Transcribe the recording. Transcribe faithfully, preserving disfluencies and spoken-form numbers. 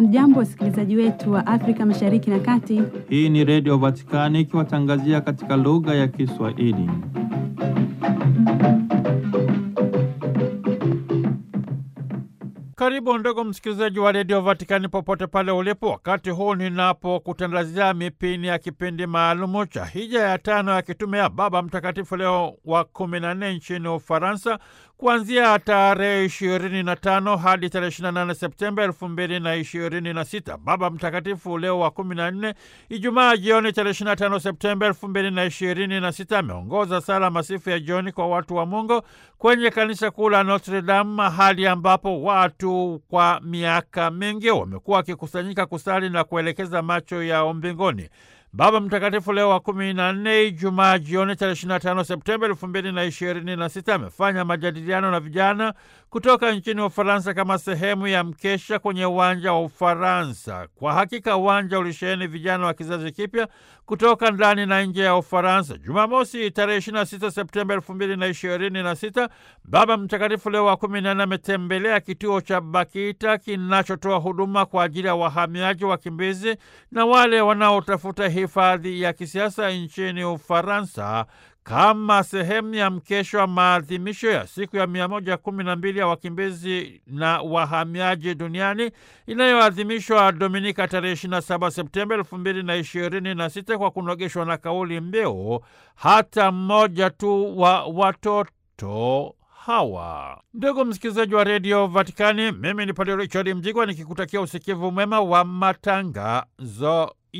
Hamjambo wasikilizaji wetu wa Afrika Mashariki na Kati. Hii ni Radio Vatikani ikiwatangazia katika lugha ya Kiswahili. Karibu ndugu msikilizaji wa Radio Vatikani popote pale ulipo, wakati huu ninapokutangazia mipini ya kipindi maalumu cha hija ya tano ya kitume ya Baba Mtakatifu Leo wa kumi na nne nchini Ufaransa, kuanzia tarehe ishirini na tano hadi tarehe ishirini na nane Septemba elfu mbili na ishirini na sita. Baba Mtakatifu Leo wa kumi na nne Ijumaa jioni tarehe ishirini na tano Septemba elfu mbili na ishirini na sita ameongoza sala masifu ya jioni kwa watu wa Mungu kwenye kanisa kuu la Notre Dame, mahali ambapo watu kwa miaka mingi wamekuwa wakikusanyika kusali na kuelekeza macho yao mbinguni. Baba Mtakatifu Leo wa kumi na nne Ijumaa jioni tarehe ishirini na tano Septemba elfu mbili na ishirini na sita amefanya majadiliano na vijana kutoka nchini Ufaransa kama sehemu ya mkesha kwenye uwanja wa Ufaransa. Kwa hakika uwanja ulisheheni vijana wa kizazi kipya kutoka ndani na nje ya Ufaransa. Jumamosi tarehe ishirini na sita Septemba elfu mbili na ishirini na sita, Baba Mtakatifu Leo wa kumi na nne ametembelea kituo cha Bakita kinachotoa huduma kwa ajili ya wahamiaji, wakimbizi na wale wanaotafuta hifadhi ya kisiasa nchini Ufaransa kama sehemu ya mkesho wa maadhimisho ya siku ya mia moja kumi na mbili ya wakimbizi na wahamiaji duniani inayoadhimishwa Dominika tarehe ishirini na saba Septemba elfu mbili na ishirini na sita kwa kunogeshwa na kauli mbiu hata mmoja tu wa watoto hawa. Ndugu msikilizaji wa Radio Vatikani, mimi ni Padre Richard Mjigwa nikikutakia usikivu mwema wa matangazo